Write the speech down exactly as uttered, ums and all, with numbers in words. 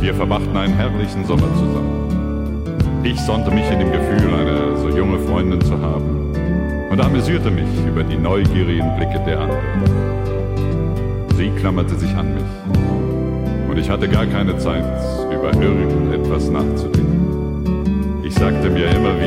Wir verbrachten einen herrlichen Sommer zusammen. Ich sonnte mich in dem Gefühl, eine so junge Freundin zu haben, und amüsierte mich über die neugierigen Blicke der anderen. Sie klammerte sich an mich, und ich hatte gar keine Zeit, über irgendetwas nachzudenken. Ich sagte mir immer wieder,